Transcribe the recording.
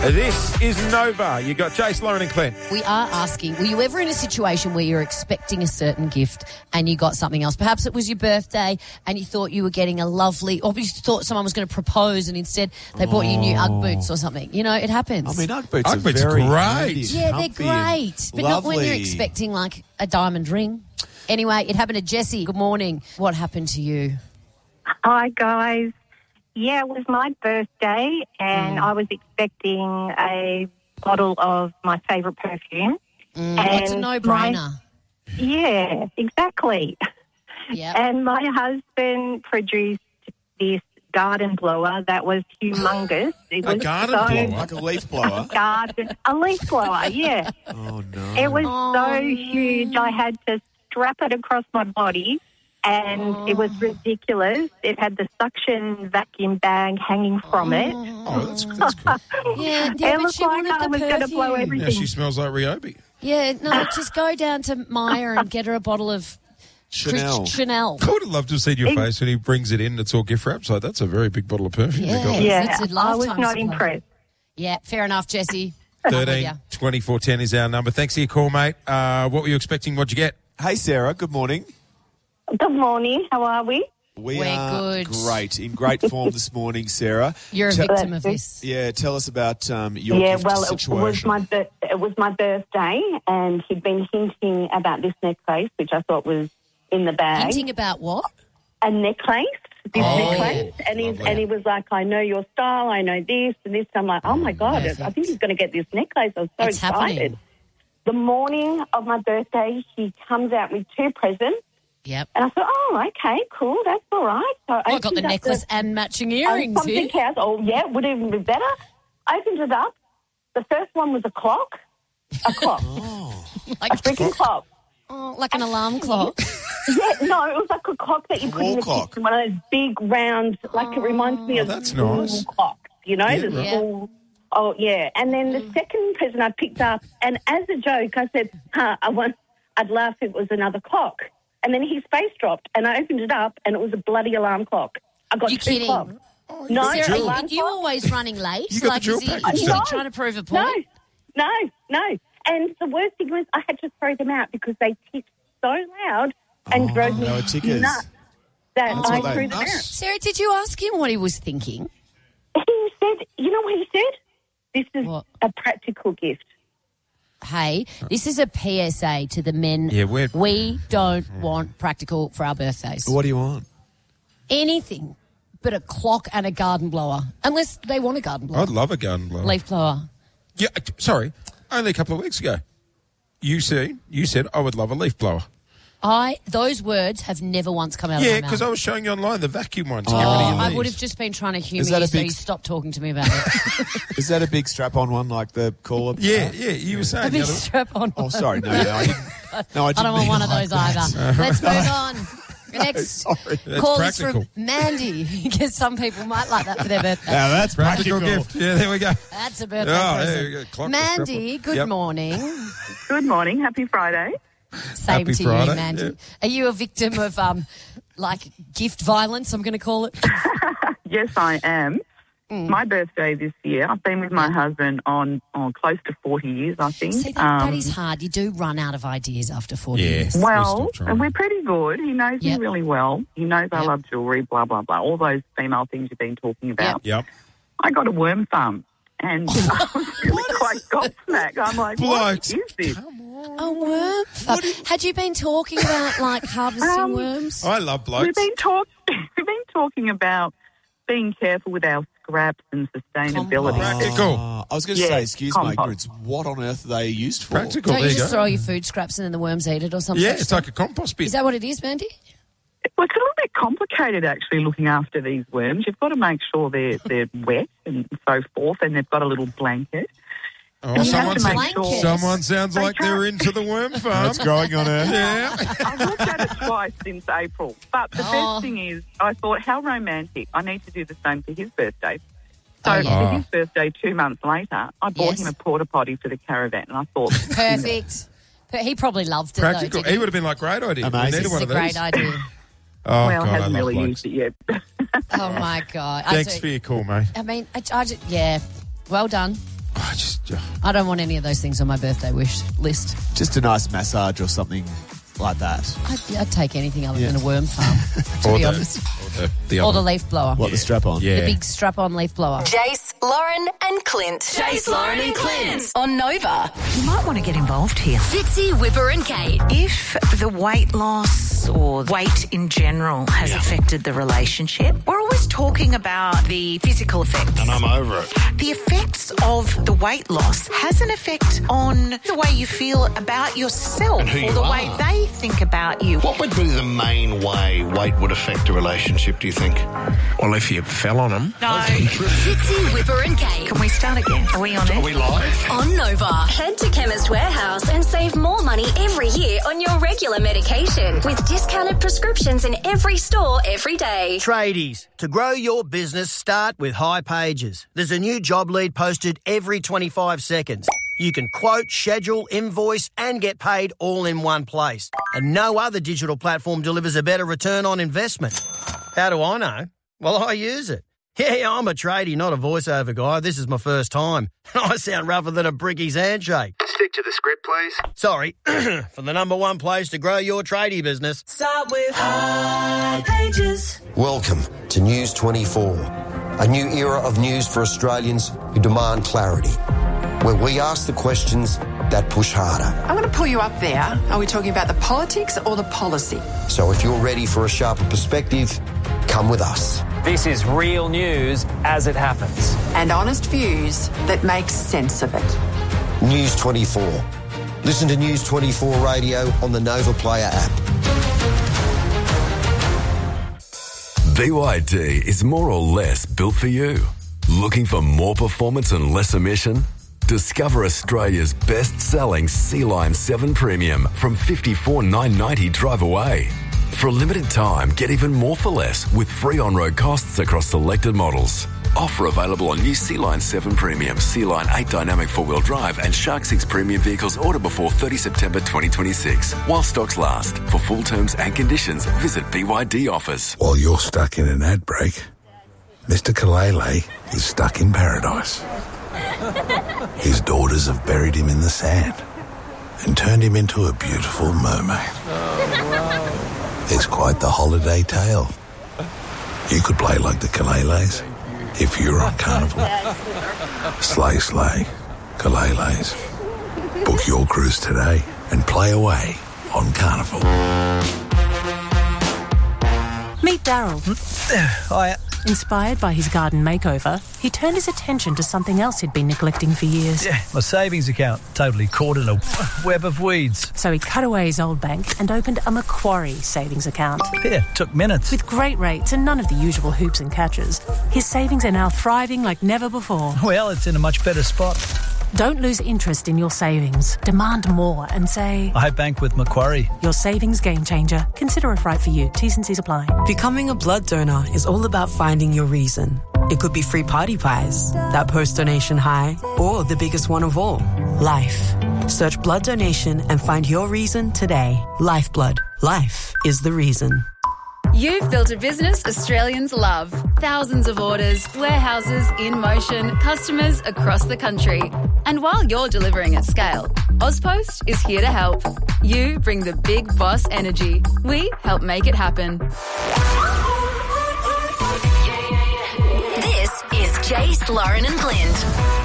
This is Nova. You got Jace, Lauren and Clint. We are asking, were you ever in a situation where you're expecting a certain gift and you got something else? Perhaps it was your birthday and you thought you were getting a lovely, or you thought someone was going to propose and instead they bought you new Ugg boots or something. You know, it happens. I mean, Ugg boots Ugg are boots are very great. handy, Yeah, they're comfy and great. But not when you're lovely. expecting like a diamond ring. Anyway, it happened to Jessie. Good morning. What happened to you? Hi, guys. Yeah, it was my birthday, and I was expecting a bottle of my favourite perfume. It's a no-brainer. Yeah, exactly. Yeah. And my husband produced this garden blower that was humongous. It was garden blower? Like a leaf blower. A leaf blower, yeah. Oh, no. It was so huge, I had to strap it across my body. And it was ridiculous. It had the suction vacuum bag hanging from it. Oh, that's cool. Yeah, It but looked she like wanted I the was going to blow perfume. everything. Now she smells like Ryobi. Yeah, no, just go down to Myer and get her a bottle of Chanel. Chanel. I would have loved to have seen your face when he brings it in. It's all gift wrapped. So that's a very big bottle of perfume. you got. Yeah. Yeah, It's a I was lifetime not supply. impressed. Yeah, fair enough, Jessie. I'm with 13 ya. 24 10 is our number. Thanks for your call, mate. What were you expecting? What'd you get? Hey, Sarah. Good morning. Good morning. How are we? We're good. Great. In great form this morning, Sarah. You're a Te- victim of this. Yeah, tell us about your Yeah, gift well, situation. it was my birthday, and he'd been hinting about this necklace, which I thought was in the bag. Hinting about what? A necklace, this necklace, yeah. and he was like, "I know your style, I know this and this." I'm like, "Oh my god, perfect. I think he's going to get this necklace." I was so It's excited. happening. The morning of my birthday, he comes out with 2 presents, Yep. and I thought, "Oh, okay, cool, that's all right." So Oh, I got the opened up necklace and matching and earrings here. something else. Oh, yeah, would even be better. I opened it up. The first one was a clock. A clock. Like, A freaking clock. like an alarm clock. Yeah, no, it was like a clock that you put in wall the clock. kitchen, one of those big round, like it reminds me of that's school nice. clocks, you know, the right. school. Oh, yeah. And then the second present I picked up, and as a joke, I said, I'd laugh if it was another clock. And then his face dropped, and I opened it up, and it was a bloody alarm clock. I got You 2 kidding? clocks. No, Sarah, alarm are you clock. always running late? You got the Like, dual is he package. No. trying to prove a No, point? no. And the worst thing was I had to throw them out because they ticked so loud and drove me they were tickers. nuts that That's I what threw they- them out. Sarah, did you ask him what he was thinking? He said, you know what he said? This is What? a practical gift. Hey, this is a PSA to the men. Yeah, we don't want practical for our birthdays. What do you want? Anything but a clock and a garden blower. Unless they want a garden blower. I'd love a garden blower. Leaf blower. Yeah, sorry. Only a couple of weeks ago. You said I would love a leaf blower. Those words have never once come out of Yeah, my mouth. because I was showing you online the vacuum one to get rid of your I leaves. would have just been trying to humour Is that you a so big- you stopped talking to me about it. Is that a big strap-on one like the caller? Yeah, you were saying A the big other strap on. Oh, sorry. No, I didn't. No, I didn't I don't want mean one of like those either. Let's move on. The next Sorry. That's call is practical. from Mandy, because some people might like that for their birthday. Now that's Practical gift. Yeah, there we go. That's a birthday Oh, present. there you go. Clock, Mandy, strap on. good Yep. morning. Good morning. Happy Friday. Same Happy to Friday, you, Mandy. yeah. Are you a victim of like gift violence? I'm going to call it. Yes, I am. My birthday this year, I've been with my husband on close to 40 years, I think. See, that is hard. You do run out of ideas after 40 Yeah. years. We Well, stopped trying. and we're pretty good. He knows Yep. me really well. He knows I Yep. love jewellery, blah, blah, blah. All those female things you've been talking about. Yep. I got a worm farm. And I was really quite gobsmacked. I'm like, Blokes. what is this? A worm farm. Had you been talking about like harvesting worms? I love blokes. We've been talking about being careful with our scraps and sustainability. Practical. I was going to Yeah, say, excuse my compost. ignorance, what on earth are they used for? Practical. Don't There you you just go. throw your food scraps and then the worms eat it or something? Yeah, it's like a compost bin. Is that what it is, Mandy? Well, it's a little bit complicated, actually, looking after these worms. You've got to make sure they're wet and so forth, and they've got a little blanket. Oh, You someone, have to make Blanket. sure. someone sounds They like they're can't- into the worm farm. It's growing on Earth. Yeah. I've looked at it twice since April. But the Oh. best thing is, I thought, how romantic. I need to do the same for his birthday. So Oh, yeah. for his birthday 2 months later, I bought Yes. him a porta potty for the caravan, and I thought, Perfect. But he probably loved it, Practical. though, didn't He would have been like, great idea. Amazing. We needed This one is of a these. great idea. Oh, well, God, I hasn't love really blokes. used it yet. Oh, my God. Thanks for your call, mate. I mean, yeah, well done. I don't want any of those things on my birthday wish list. Just a nice massage or something like that. I'd take anything other than a worm farm, to be honest. Or the leaf blower. What, the strap-on? Yeah. The big strap-on leaf blower. Jace, Lauren and Clint. Jace, Lauren and Clint on Nova. You might want to get involved here. Fitzy, Whipper and Kate. If the weight loss or weight in general has affected the relationship, we're always talking about the physical effects. And I'm over it. The effects of the weight loss has an effect on the way you feel about yourself And who or you the are. way they think about you. What would be the main way weight would affect a relationship, do you think? Well, if you fell on them. No. Fitzy, Whipper and Kate. Can we start again? Are we on it? Are we live? On Nova. Head to Chemist Warehouse and save more money every year on your regular medication with discounted prescriptions in every store every day. Tradies, to grow your business, start with High Pages. There's a new job lead posted every 25 seconds. You can quote, schedule, invoice and get paid all in one place. And no other digital platform delivers a better return on investment. How do I know? Well, I use it. Yeah, I'm a tradie, not a voiceover guy. This is my first time. I sound rougher than a bricky's handshake. Stick to the script, please. Sorry, for the number one place to grow your tradie business. Start with High Pages. Welcome to News 24, a new era of news for Australians who demand clarity, where we ask the questions that push harder. I'm going to pull you up there. Are we talking about the politics or the policy? So if you're ready for a sharper perspective, come with us. This is real news as it happens. And honest views that make sense of it. News 24. Listen to News 24 Radio on the Nova Player app. BYD is more or less built for you. Looking for more performance and less emission? Discover Australia's best-selling Sea-Line 7 Premium from $54,990 drive away. For a limited time, get even more for less with free on-road costs across selected models. Offer available on new Sea-Line 7 Premium, Sea-Line 8 Dynamic 4-wheel drive and Shark 6 Premium vehicles order before 30 September 2026. While stocks last. For full terms and conditions, visit BYD offers. While you're stuck in an ad break, Mr. Kalele is stuck in paradise. His daughters have buried him in the sand and turned him into a beautiful mermaid. It's quite the holiday tale. You could play like the Kaleles if you were on Carnival. Slay, slay, Kaleles. Book your cruise today and play away on Carnival. Meet Daryl. Hiya. Inspired by his garden makeover, he turned his attention to something else he'd been neglecting for years. Yeah, my savings account, totally caught in a web of weeds. So he cut away his old bank and opened a Macquarie savings account. Yeah, took minutes. With great rates and none of the usual hoops and catches, his savings are now thriving like never before. Well, it's in a much better spot. Don't lose interest in your savings. Demand more and say, I bank with Macquarie. Your savings game changer. Consider if right for you. T's and C's apply. Becoming a blood donor is all about finding your reason. It could be free party pies, that post-donation high, or the biggest one of all, life. Search blood donation and find your reason today. Lifeblood. Life is the reason. You've built a business Australians love. Thousands of orders, warehouses in motion, customers across the country. And while you're delivering at scale, Ozpost is here to help. You bring the big boss energy. We help make it happen. This is Jace, Lauren and Clint.